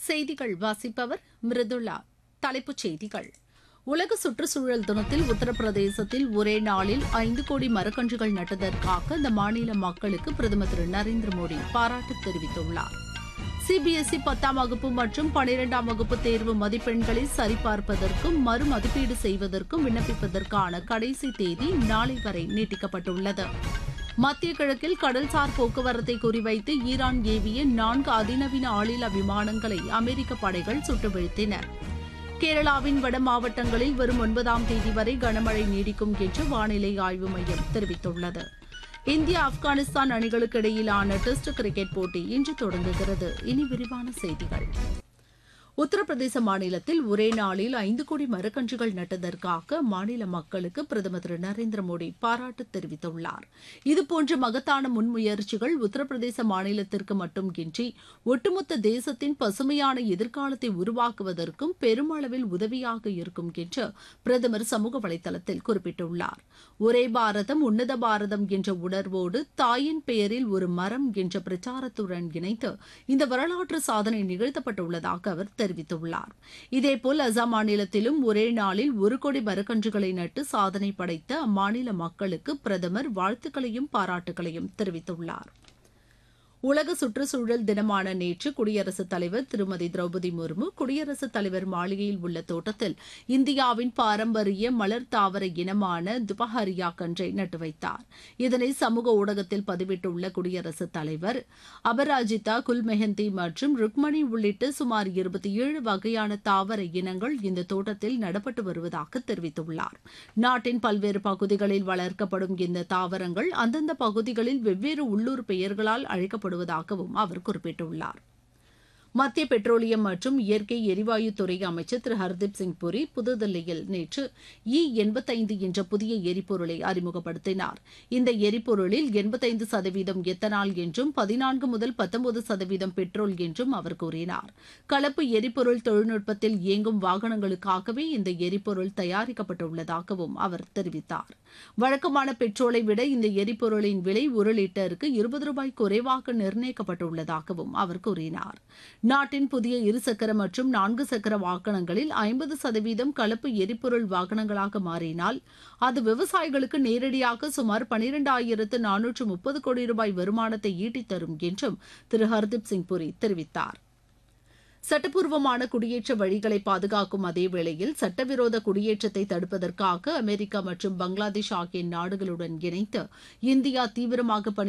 செய்திகள் வாசிப்பவர் மிருதுளா. தலைப்புச் செய்திகள்: உலக சுற்றுச்சூழல் தினத்தில் உத்தரப்பிரதேசத்தில் ஒரே நாளில் 5 கோடி மரக்கன்றுகள் நட்டதற்காக அந்த மாநில மக்களுக்கு பிரதமர் திரு நரேந்திர மோடி பாராட்டு தெரிவித்துள்ளார். சிபிஎஸ்இ 10ஆம் வகுப்பு மற்றும் 12ஆம் வகுப்பு தேர்வு மதிப்பெண்களை சரிபார்ப்பதற்கும் மறுமதிப்பீடு செய்வதற்கும் விண்ணப்பிப்பதற்கான கடைசி தேதி நாளை வரை நீட்டிக்கப்பட்டுள்ளது. மத்திய கிழக்கில் கடல்சார் போக்குவரத்தை குறிவைத்து ஈரான் ஏவிய 4 அதிநவீன ஆளில்லா விமானங்களை அமெரிக்க படைகள் சுட்டு வீழ்த்தின. கேரளாவின் வட மாவட்டங்களில் வரும் 9ஆம் தேதி வரை கனமழை நீடிக்கும் என்று வானிலை ஆய்வு மையம் தெரிவித்துள்ளது. இந்தியா ஆப்கானிஸ்தான் அணிகளுக்கு இடையிலான டெஸ்ட் கிரிக்கெட் போட்டி இன்று தொடங்குகிறது. இனி விரிவான செய்திகள். உத்தரப்பிரதேச மாநிலத்தில் ஒரே நாளில் 5 கோடி மரக்கன்றுகள் நட்டதற்காக மாநில மக்களுக்கு பிரதமர் திரு நரேந்திர மோடி பாராட்டு தெரிவித்துள்ளார். இதுபோன்ற மகத்தான முன்முயற்சிகள் உத்தரப்பிரதேச மாநிலத்திற்கு மட்டுமின்றி ஒட்டுமொத்த தேசத்தின் பசுமையான எதிர்காலத்தை உருவாக்குவதற்கும் பெருமளவில் உதவியாக இருக்கும் என்று பிரதமர் சமூக வலைதளத்தில் குறிப்பிட்டுள்ளார். ஒரே பாரதம் உன்னத பாரதம் என்ற உணர்வோடு தாயின் பெயரில் ஒரு மரம் என்ற பிரச்சாரத்துடன் இணைத்து இந்த வரலாற்று சாதனை நிகழ்த்தப்பட்டுள்ளதாக அவர் தெரிவித்துள்ளார். இதேபோல் அசாம் மாநிலத்திலும் ஒரே நாளில் 1 கோடி மரக்கன்றுகளை நட்டு சாதனை படைத்த அம்மாநில மக்களுக்கு பிரதமர் வாழ்த்துக்களையும் பாராட்டுகளையும் தெரிவித்துள்ளார். உலக சுற்றுச்சூழல் தினமான நேற்று குடியரசுத் தலைவர் திருமதி திரௌபதி முர்மு குடியரசுத் தலைவர் மாளிகையில் உள்ள தோட்டத்தில் இந்தியாவின் பாரம்பரிய மலர் தாவர இனமான துபஹரியா கன்றை நட்டு வைத்தார். இதனை சமூக ஊடகத்தில் பதிவிட்டுள்ள குடியரசுத் தலைவர், அபராஜிதா, குல்மெஹந்தி மற்றும் ருக்மணி உள்ளிட்ட சுமார் 27 வகையான தாவர இனங்கள் இந்த தோட்டத்தில் நடப்பட்டு வருவதாக தெரிவித்துள்ளார். நாட்டின் பல்வேறு பகுதிகளில் வளர்க்கப்படும் இந்த தாவரங்கள் அந்தந்த பகுதிகளில் வெவ்வேறு உள்ளூர் பெயர்களால் அழைக்கப்படும் அவர் குறிப்பிட்டுள்ளார். மத்திய பெட்ரோலியம் மற்றும் இயற்கை எரிவாயு துறை அமைச்சர் திரு ஹர்தீப் சிங் புரி புதுதில்லியில் நேற்று E85 என்ற புதிய எரிபொருளை அறிமுகப்படுத்தினார். இந்த எரிபொருளில் 85% எத்தனால் என்றும் 14 முதல் 19% பெட்ரோல் என்றும் அவர் கூறினார். கலப்பு எரிபொருள் தொழில்நுட்பத்தில் இயங்கும் வாகனங்களுக்காகவே இந்த எரிபொருள் தயாரிக்கப்பட்டுள்ளதாகவும் அவர் தெரிவித்தார். வழக்கமான பெட்ரோலை விட இந்த எரிபொருளின் விலை 1 லிட்டருக்கு 20 ரூபாய் குறைவாக நிர்ணயிக்கப்பட்டுள்ளதாகவும் அவர் கூறினார். நாட்டின் புதிய இருசக்கர மற்றும் 4 சக்கர வாகனங்களில் 50% கலப்பு எரிபொருள் வாகனங்களாக மாறினால் அது விவசாயிகளுக்கு நேரடியாக சுமார் 12,430 கோடி ரூபாய் வருமானத்தை ஈட்டித்தரும் என்றும் திரு ஹர்தீப் சிங் புரி தெரிவித்தார். சட்டப்பூர்வமான குடியேற்ற வழிகளை பாதுகாக்கும் அதேவேளையில் சட்டவிரோத குடியேற்றத்தை தடுப்பதற்காக அமெரிக்கா மற்றும் பங்களாதேஷ் ஆகிய நாடுகளுடன் இணைந்து இந்தியா தீவிரமாக